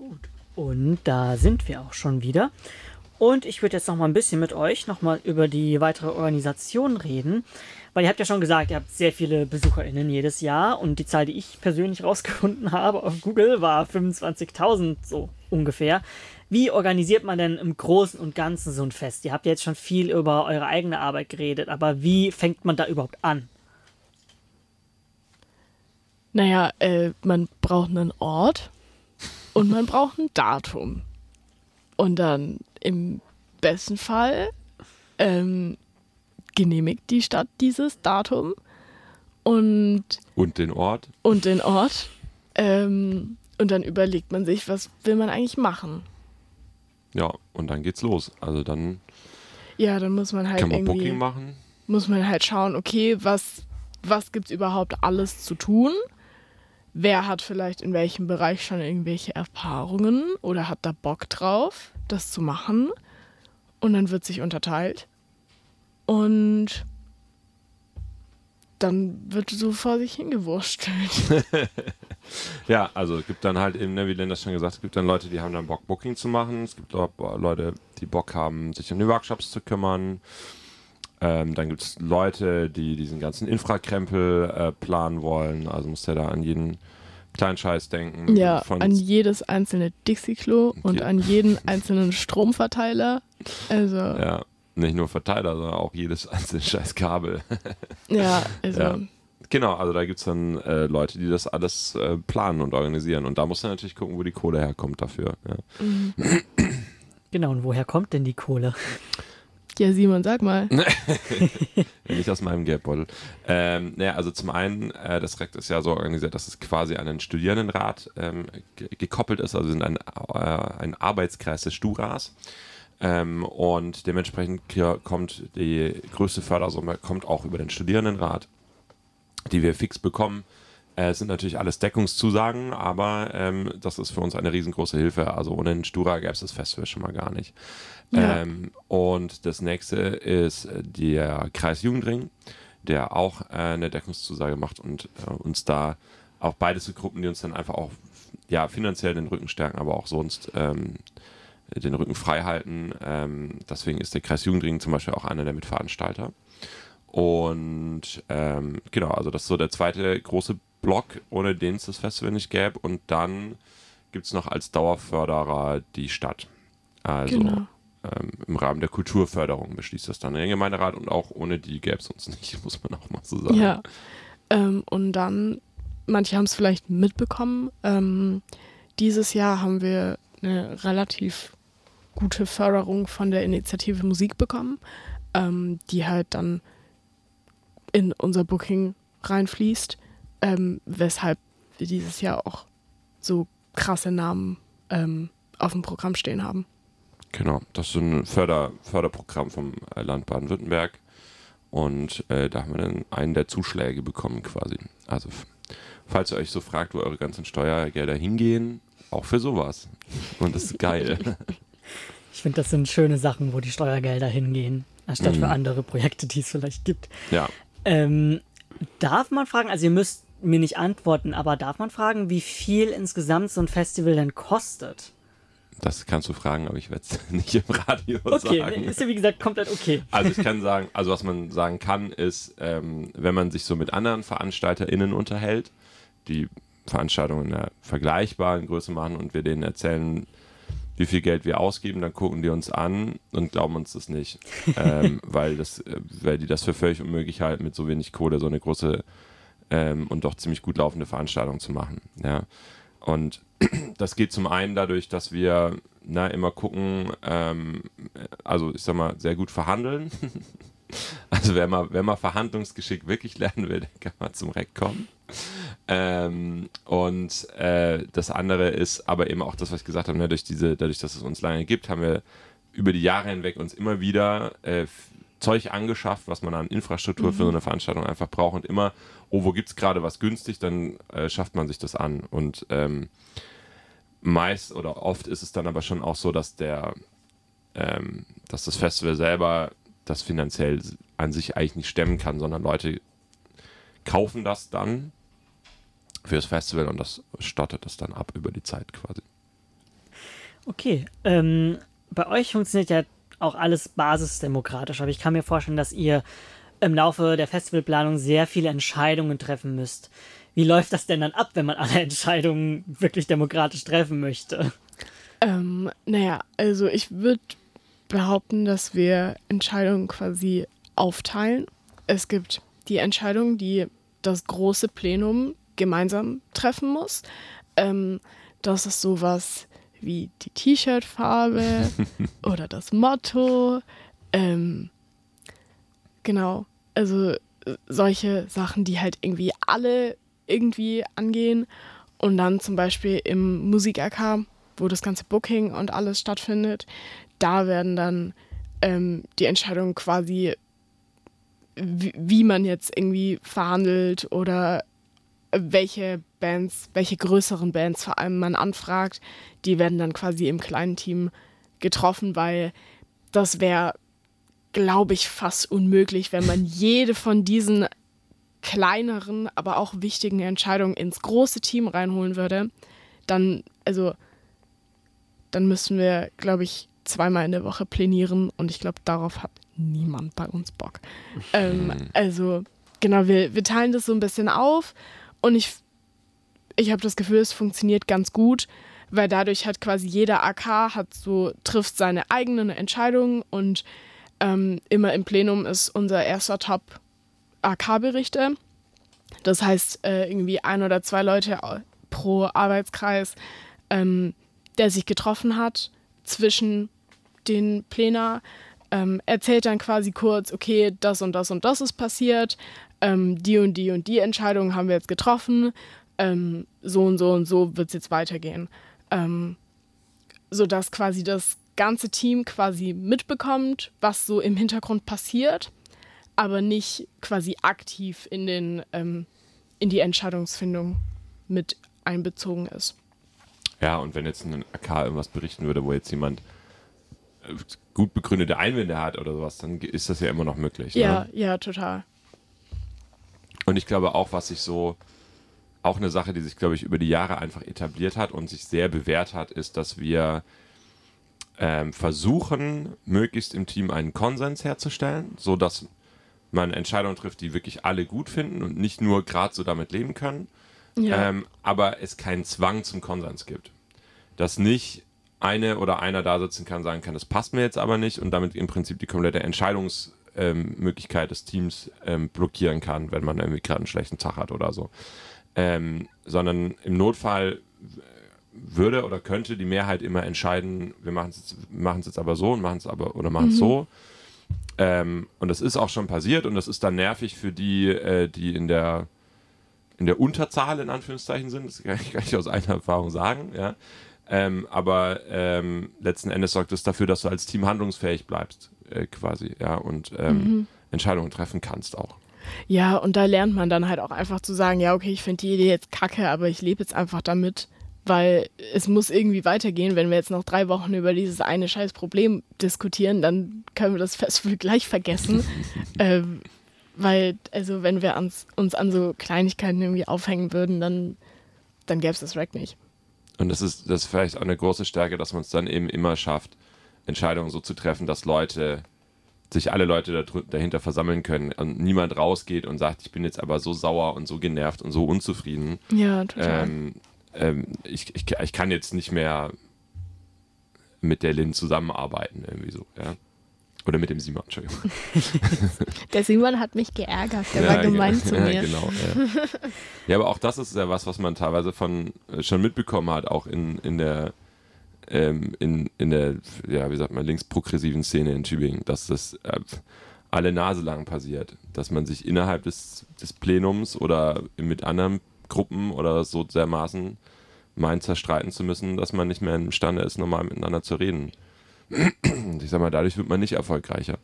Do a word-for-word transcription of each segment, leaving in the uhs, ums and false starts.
Gut. Und da sind wir auch schon wieder. Und ich würde jetzt noch mal ein bisschen mit euch noch mal über die weitere Organisation reden, weil ihr habt ja schon gesagt, ihr habt sehr viele BesucherInnen jedes Jahr und die Zahl, die ich persönlich rausgefunden habe auf Google, war fünfundzwanzigtausend so ungefähr. Wie organisiert man denn im Großen und Ganzen so ein Fest? Ihr habt ja jetzt schon viel über eure eigene Arbeit geredet, aber wie fängt man da überhaupt an? Naja, äh, man braucht einen Ort und man braucht ein Datum. Und dann im besten Fall ähm, genehmigt die Stadt dieses Datum und, Und den Ort. und den Ort. Ähm, und dann überlegt man sich, was will man eigentlich machen. Ja, und dann geht's los. Also dann Ja, dann muss man halt kann man irgendwie, Booking machen. muss man halt schauen, okay, was, was gibt's überhaupt alles zu tun? Wer hat vielleicht in welchem Bereich schon irgendwelche Erfahrungen oder hat da Bock drauf, das zu machen? Und dann wird sich unterteilt. Und dann wird so vor sich hingewurstelt. Ja, also es gibt dann halt eben, ne, wie Linda schon gesagt hat, es gibt dann Leute, die haben dann Bock, Booking zu machen. Es gibt auch Leute, die Bock haben, sich um die Workshops zu kümmern. Ähm, dann gibt es Leute, die diesen ganzen Infrakrempel äh, planen wollen. Also muss der da an jeden kleinen Scheiß denken. Ja, Von an jedes einzelne Dixie-Klo und Je- an jeden einzelnen Stromverteiler. Also, ja, ja, nicht nur Verteiler, sondern auch jedes einzelne scheiß Kabel. also, Ja. Genau, also da gibt es dann äh, Leute, die das alles äh, planen und organisieren. Und da muss man natürlich gucken, wo die Kohle herkommt dafür. Ja. Genau, und woher kommt denn die Kohle? ja, Simon, sag mal. Nicht aus meinem Geldbeutel. Ähm, naja, also zum einen, äh, das Rekt ist ja so organisiert, dass es quasi an den Studierendenrat ähm, ge- gekoppelt ist. Also wir sind ein, äh, ein Arbeitskreis des Sturas. Ähm, und dementsprechend hier kommt die größte Fördersumme kommt auch über den Studierendenrat, die wir fix bekommen. Äh, Es sind natürlich alles Deckungszusagen, aber ähm, das ist für uns eine riesengroße Hilfe. Also ohne den Stura gäbe es das Festival schon mal gar nicht. Ja. Ähm, und das nächste ist äh, der Kreis Jugendring, der auch äh, eine Deckungszusage macht und äh, uns da auch beides so Gruppen, die uns dann einfach auch ja, finanziell den Rücken stärken, aber auch sonst ähm, den Rücken frei halten. Ähm, deswegen ist der Kreis Jugendring zum Beispiel auch einer der Mitveranstalter. Und ähm, genau, also das ist so der zweite große Block, ohne den es das Festival nicht gäbe. Und dann gibt es noch als Dauerförderer die Stadt. Also Genau. ähm, im Rahmen der Kulturförderung beschließt das dann der Gemeinderat und auch ohne die gäbe es uns nicht, muss man auch mal so sagen. Ja. Ähm, und dann, manche haben es vielleicht mitbekommen, ähm, dieses Jahr haben wir eine relativ gute Förderung von der Initiative Musik bekommen, ähm, die halt dann in unser Booking reinfließt, ähm, weshalb wir dieses Jahr auch so krasse Namen ähm, auf dem Programm stehen haben. Genau, das ist ein Förder, Förderprogramm vom äh, Land Baden-Württemberg und äh, da haben wir dann einen der Zuschläge bekommen quasi. Also f- falls ihr euch so fragt, wo eure ganzen Steuergelder hingehen, auch für sowas. Und das ist geil. Ich finde, das sind schöne Sachen, wo die Steuergelder hingehen, anstatt Mhm. für andere Projekte, die es vielleicht gibt. Ja, Ähm, darf man fragen, also ihr müsst mir nicht antworten, aber darf man fragen, wie viel insgesamt so ein Festival denn kostet? das kannst du fragen, aber ich werde es nicht im Radio Okay, sagen. ist ja wie gesagt komplett okay. Also ich kann sagen, also was man sagen kann, ist, ähm, wenn man sich so mit anderen VeranstalterInnen unterhält, die Veranstaltungen in einer vergleichbaren Größe machen und wir denen erzählen, wie viel Geld wir ausgeben, dann gucken die uns an und glauben uns das nicht. ähm, weil, das, äh, weil die das für völlig unmöglich halten, mit so wenig Kohle so eine große ähm, und doch ziemlich gut laufende Veranstaltung zu machen. Ja. Und das geht zum einen dadurch, dass wir na, immer gucken, ähm, also ich sag mal, sehr gut verhandeln. Also wer mal, wer mal Verhandlungsgeschick wirklich lernen will, der kann mal zum Rec kommen. Ähm, und äh, das andere ist aber eben auch das, was ich gesagt habe, ne, durch diese, dadurch, dass es uns lange gibt, haben wir über die Jahre hinweg uns immer wieder äh, Zeug angeschafft, was man an Infrastruktur für so eine Veranstaltung einfach braucht und immer, oh, wo gibt's gerade was günstig, dann äh, schafft man sich das an. Und ähm, meist oder oft ist es dann aber schon auch so, dass der, ähm, dass das Festival selber das finanziell an sich eigentlich nicht stemmen kann, sondern Leute kaufen das dann fürs Festival und das stattet das dann ab über die Zeit quasi. Okay, ähm, bei euch funktioniert ja auch alles basisdemokratisch, aber ich kann mir vorstellen, dass ihr im Laufe der Festivalplanung sehr viele Entscheidungen treffen müsst. Wie läuft das denn dann ab, wenn man alle Entscheidungen wirklich demokratisch treffen möchte? Ähm, naja, also ich würde behaupten, dass wir Entscheidungen quasi aufteilen. Es gibt die Entscheidung, die das große Plenum gemeinsam treffen muss. Ähm, das ist sowas wie die T-Shirt-Farbe oder das Motto. Ähm, genau, also äh, solche Sachen, die halt irgendwie alle irgendwie angehen. Und dann zum Beispiel im Musik-A K, wo das ganze Booking und alles stattfindet, da werden dann ähm, die Entscheidungen quasi, wie, wie man jetzt irgendwie verhandelt oder welche Bands, welche größeren Bands vor allem man anfragt, die werden dann quasi im kleinen Team getroffen, weil das wäre, glaube ich, fast unmöglich, wenn man jede von diesen kleineren, aber auch wichtigen Entscheidungen ins große Team reinholen würde. Dann, also, dann müssten wir, glaube ich, zweimal in der Woche plänieren und ich glaube, darauf hat niemand bei uns Bock. ähm, also, genau, wir, wir teilen das so ein bisschen auf und ich, ich habe das Gefühl, es funktioniert ganz gut, weil dadurch hat quasi jeder A K hat so, trifft seine eigenen Entscheidungen und ähm, immer im Plenum ist unser erster Top A K-Berichte. Das heißt, äh, irgendwie ein oder zwei Leute pro Arbeitskreis, ähm, der sich getroffen hat zwischen den Plena, ähm, erzählt dann quasi kurz, okay, das und das und das ist passiert, ähm, die und die und die Entscheidungen haben wir jetzt getroffen, ähm, so und so und so wird es jetzt weitergehen. Ähm, sodass quasi das ganze Team quasi mitbekommt, was so im Hintergrund passiert, aber nicht quasi aktiv in, den, ähm, in die Entscheidungsfindung mit einbezogen ist. Ja, und wenn jetzt ein A K irgendwas berichten würde, wo jetzt jemand äh, gut begründete Einwände hat oder sowas, dann ist das ja immer noch möglich. Ja, Ne? ja, total. Und ich glaube auch, was sich so, auch eine Sache, die sich, glaube ich, über die Jahre einfach etabliert hat und sich sehr bewährt hat, ist, dass wir ähm, versuchen, möglichst im Team einen Konsens herzustellen, sodass man Entscheidungen trifft, die wirklich alle gut finden und nicht nur gerade so damit leben können, Ja. ähm, aber es keinen Zwang zum Konsens gibt. Dass nicht eine oder einer da sitzen kann, sagen kann, das passt mir jetzt aber nicht und damit im Prinzip die komplette Entscheidungsmöglichkeit ähm, des Teams ähm, blockieren kann, wenn man irgendwie gerade einen schlechten Tag hat oder so. Ähm, sondern im Notfall würde oder könnte die Mehrheit immer entscheiden, wir machen es jetzt, machen's jetzt aber so und machen es aber oder machen es mhm. so. Ähm, und das ist auch schon passiert und das ist dann nervig für die, äh, die in der in der Unterzahl in Anführungszeichen sind. Das kann ich, kann ich aus eigener Erfahrung sagen. Ja. Ähm, aber ähm, letzten Endes sorgt es dafür, dass du als Team handlungsfähig bleibst, äh, quasi, ja, und ähm, mhm. Entscheidungen treffen kannst auch. Ja, und da lernt man dann halt auch einfach zu sagen, ja, okay, ich finde die Idee jetzt kacke, aber ich lebe jetzt einfach damit, weil es muss irgendwie weitergehen. Wenn wir jetzt noch drei Wochen über dieses eine scheiß Problem diskutieren, dann können wir das Festival gleich vergessen. ähm, weil, also wenn wir uns, uns an so Kleinigkeiten irgendwie aufhängen würden, dann, dann gäbe es das Rack nicht. Und das ist, das ist vielleicht auch eine große Stärke, dass man es dann eben immer schafft, Entscheidungen so zu treffen, dass Leute, sich alle Leute dahinter versammeln können und niemand rausgeht und sagt, ich bin jetzt aber so sauer und so genervt und so unzufrieden. Ja, total. Ähm, ähm, ich, ich, ich kann jetzt nicht mehr mit der Lynn zusammenarbeiten, irgendwie so, ja. Oder mit dem Simon, Entschuldigung. Der Simon hat mich geärgert, der ja, war gemein ja, zu mir. Ja, genau. Ja. ja, aber auch das ist ja was, was man teilweise von äh, schon mitbekommen hat, auch in, in der ähm, in, in der, ja, wie sagt man, linksprogressiven Szene in Tübingen, dass das äh, alle Nase lang passiert, dass man sich innerhalb des, des Plenums oder mit anderen Gruppen oder so dermaßen meint, zerstreiten zu müssen, dass man nicht mehr imstande ist, normal miteinander zu reden. Ich sag mal, dadurch wird man nicht erfolgreicher.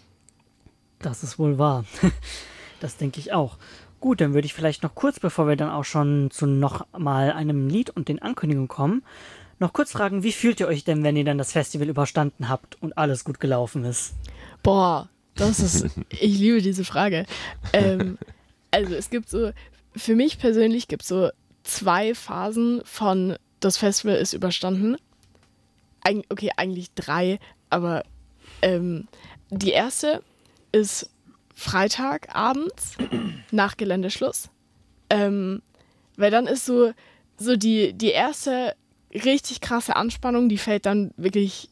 Das ist wohl wahr. Das denke ich auch. Gut, dann würde ich vielleicht noch kurz, bevor wir dann auch schon zu noch mal einem Lied und den Ankündigungen kommen, noch kurz fragen, wie fühlt ihr euch denn, wenn ihr dann das Festival überstanden habt und alles gut gelaufen ist? Boah, das ist, ich liebe diese Frage. Ähm, also es gibt so, für mich persönlich gibt es so zwei Phasen von das Festival ist überstanden. eig- okay, eigentlich drei, aber ähm, die erste ist Freitagabends nach Geländeschluss. Ähm, weil dann ist so, so die, die erste richtig krasse Anspannung, die fällt dann wirklich